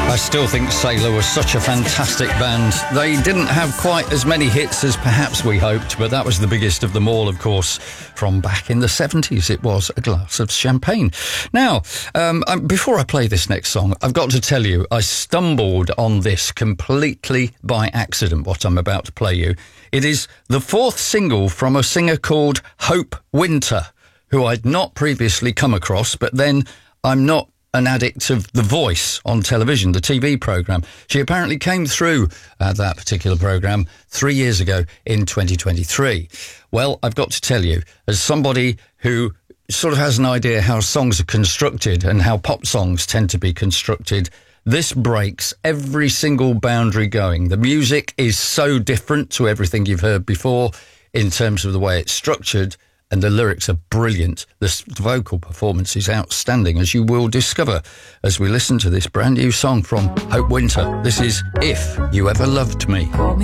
I still think Sailor was such a fantastic band. They didn't have quite as many hits as perhaps we hoped, but that was the biggest of them all, of course, from back in the 70s. It was A Glass of Champagne. Now, before I play this next song, I've got to tell you, I stumbled on this completely by accident, what I'm about to play you. It is the fourth single from a singer called Hope Winter, who I'd not previously come across, but then I'm not an addict of The Voice on television, the TV programme. She apparently came through that particular programme 3 years ago in 2023. Well, I've got to tell you, as somebody who sort of has an idea how songs are constructed and how pop songs tend to be constructed, this breaks every single boundary going. The music is so different to everything you've heard before in terms of the way it's structured, and the lyrics are brilliant. The vocal performance is outstanding, as you will discover as we listen to this brand new song from Hope Winter. This is If You Ever Loved Me.